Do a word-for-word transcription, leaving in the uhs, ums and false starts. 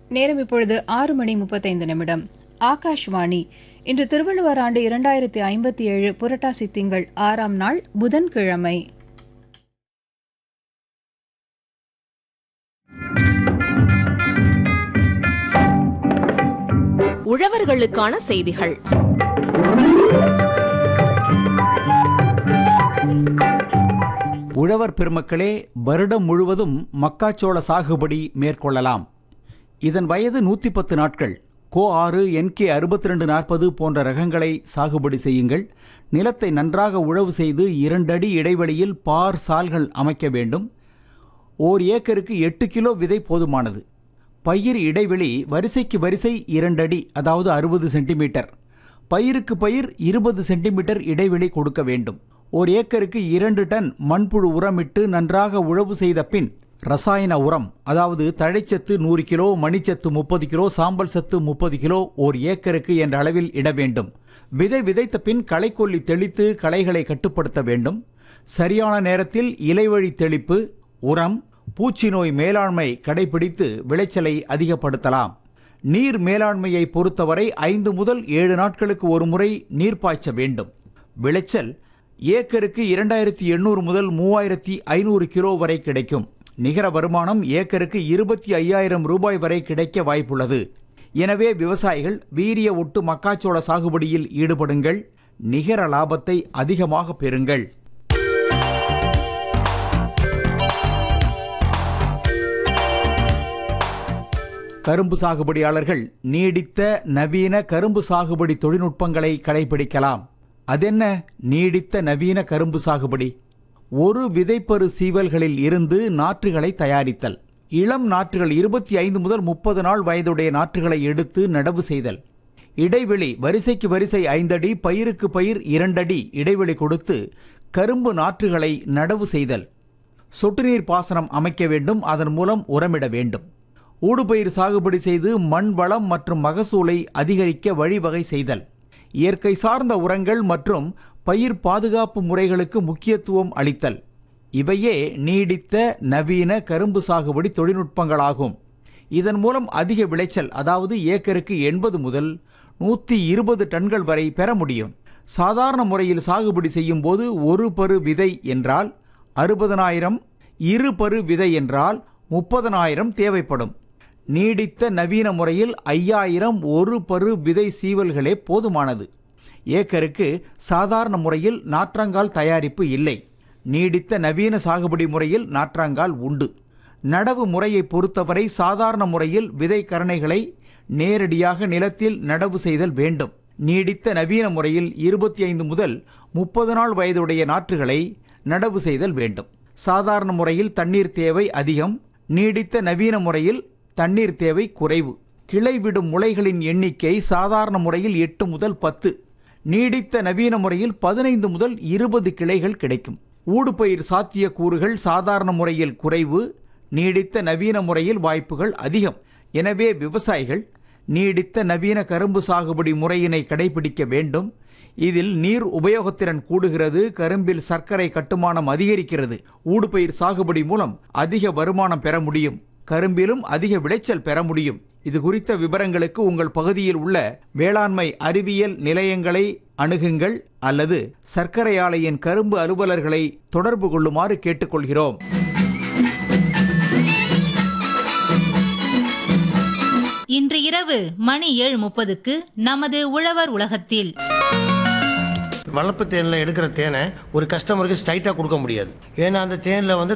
நேரம் இப்பொழுது ஆறு மணி முப்பத்தைந்து நிமிடம். ஆகாஷ்வாணி. இன்று திருவள்ளுவர் ஆண்டு இரண்டாயிரத்தி ஐம்பத்தி ஏழு புரட்டாசி திங்கள் ஆறாம் நாள் புதன்கிழமை. உழவர்களுக்கான செய்திகள். உழவர் பெருமக்களே, வருடம் முழுவதும் மக்காச்சோள சாகுபடி மேற்கொள்ளலாம். இதன் வயது நூற்றி பத்து நாட்கள். கோ ஆறு, என்கே அறுபத்தி ரெண்டு நாற்பது போன்ற ரகங்களை சாகுபடி செய்யுங்கள். நிலத்தை நன்றாக உழவு செய்து இரண்டடி இடைவெளியில் பார் சால்கள் அமைக்க வேண்டும். ஓர் ஏக்கருக்கு எட்டு கிலோ விதை போதுமானது. பயிர் இடைவெளி வரிசைக்கு வரிசை இரண்டடி, அதாவது அறுபது சென்டிமீட்டர். பயிருக்கு பயிர் இருபது சென்டிமீட்டர் இடைவெளி கொடுக்க வேண்டும். ஓர் ஏக்கருக்கு இரண்டு டன் மண்புழு உரமிட்டு நன்றாக உழவு செய்த பின் ரசாயன உரம், அதாவது தழைச்சத்து நூறு கிலோ, மணிச்சத்து முப்பது கிலோ, சாம்பல் சத்து முப்பது கிலோ ஓர் ஏக்கருக்கு என்ற அளவில் இட வேண்டும். விதை விதைத்த பின் களைக்கொல்லி தெளித்து களைகளை கட்டுப்படுத்த வேண்டும். சரியான நேரத்தில் இலைவழி தெளிப்பு, உரம், பூச்சி நோய் மேலாண்மை கடைபிடித்து விளைச்சலை அதிகப்படுத்தலாம். நீர் மேலாண்மையை பொறுத்தவரை ஐந்து முதல் ஏழு நாட்களுக்கு ஒரு முறை நீர் பாய்ச்ச வேண்டும். விளைச்சல் ஏக்கருக்கு இரண்டாயிரத்தி எண்ணூறு முதல் மூவாயிரத்தி ஐநூறு கிலோ வரை கிடைக்கும். நிகர வருமானம் ஏக்கருக்கு இருபத்தி ஐயாயிரம் ரூபாய் வரை கிடைக்க வாய்ப்புள்ளது. எனவே விவசாயிகள் வீரிய ஒட்டு மக்காச்சோள சாகுபடியில் ஈடுபடுங்கள். நிகர லாபத்தை அதிகமாக பெறுங்கள். கரும்பு சாகுபடியாளர்கள் நீடித்த நவீன கரும்பு சாகுபடி தொழில்நுட்பங்களை கடைபிடிக்கலாம். அதென்ன நீடித்த நவீன கரும்பு சாகுபடி? ஒரு விதைப்பரு சீவல்களில் இருந்து நாற்றுகளை தயாரித்தல். இளம் நாற்றுகள் இருபத்தி ஐந்து முதல் முப்பது நாள் வயதுடைய நாற்றுகளை எடுத்து நடவு செய்தல். இடைவெளி வரிசைக்கு வரிசை ஐந்தடி, பயிருக்கு பயிர் இரண்டடி இடைவெளி கொடுத்து கரும்பு நாற்றுகளை நடவு செய்தல். சொட்டு நீர் பாசனம் அமைக்க வேண்டும். அதன் மூலம் உரமிட வேண்டும். ஊடுபயிர் சாகுபடி செய்து மண் வளம் மற்றும் மகசூலை அதிகரிக்க வழிவகை செய்தல். இயற்கை சார்ந்த உரங்கள் மற்றும் பயிர் பாதுகாப்பு முறைகளுக்கு முக்கியத்துவம் அளித்தல். இவையே நீடித்த நவீன கரும்பு சாகுபடி தொழில்நுட்பங்களாகும். இதன் மூலம் அதிக விளைச்சல், அதாவது ஏக்கருக்கு எண்பது முதல் நூற்றி இருபது டன்கள் வரை பெற முடியும். சாதாரண முறையில் சாகுபடி செய்யும் போது ஒரு பரு விதை என்றால் அறுபதனாயிரம், இரு பரு விதை என்றால் முப்பதனாயிரம் தேவைப்படும். நீடித்த நவீன முறையில் ஐயாயிரம் ஒரு பரு விதை சீவல்களே போதுமானது. ஏக்கருக்கு சாதாரண முறையில் நாற்றங்கால் தயாரிப்பு இல்லை. நீடித்த நவீன சாகுபடி முறையில் நாற்றங்கால் உண்டு. நடவு முறையை பொறுத்தவரை சாதாரண முறையில் விதை கரணைகளை நேரடியாக நிலத்தில் நடவு செய்தல் வேண்டும். நீடித்த நவீன முறையில் இருபத்தி ஐந்து முதல் முப்பது நாள் வயதுடைய நாற்றுகளை நடவு செய்தல் வேண்டும். சாதாரண முறையில் தண்ணீர் தேவை அதிகம். நீடித்த நவீன முறையில் தண்ணீர் தேவை குறைவு. கிளை விடும் முளைகளின் எண்ணிக்கை சாதாரண முறையில் எட்டு முதல் பத்து. நீடித்த நவீன முறையில் பதினைந்து முதல் இருபது கிளைகள் கிடைக்கும். ஊடுபயிர் சாத்திய கூறுகள் சாதாரண முறையில் குறைவு. நீடித்த நவீன முறையில் வாய்ப்புகள் அதிகம். எனவே விவசாயிகள் நீடித்த நவீன கரும்பு சாகுபடி முறையினை கடைபிடிக்க வேண்டும். இதில் நீர் உபயோகத்திறன் கூடுகிறது. கரும்பில் சர்க்கரை கட்டுமானம் அதிகரிக்கிறது. ஊடுபயிர் சாகுபடி மூலம் அதிக வருமானம் பெற முடியும். கரும்பிலும் அதிக விளைச்சல் பெற முடியும். இது குறித்த விவரங்களுக்கு உங்கள் பகுதியில் உள்ள வேளாண்மை அறிவியல் நிலையங்களை அணுகுங்கள் அல்லது சர்க்கரை ஆலையின் கரும்பு அலுவலர்களை தொடர்பு கொள்ளுமாறு கேட்டுக்கொள்கிறோம். இன்று இரவு மணி ஏழு முப்பதுக்கு நமது உழவர் உலகத்தில் வளர்ப்பு தேனில் எடுக்கிற தேனை ஒரு கஸ்டமருக்கு ஸ்ட்ரைட்டாக கொடுக்க முடியாது. ஏன்னா அந்த தேனில் வந்து